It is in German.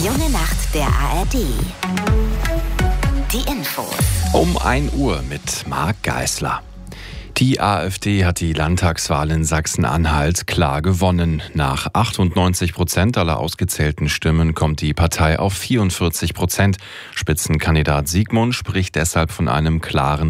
junge Nacht der ARD. Die Infos. Um 1 Uhr mit Marc Geisler. Die AfD hat die Landtagswahl in Sachsen-Anhalt klar gewonnen. Nach 98% aller ausgezählten Stimmen kommt die Partei auf 44%. Spitzenkandidat Sigmund spricht deshalb von einem klaren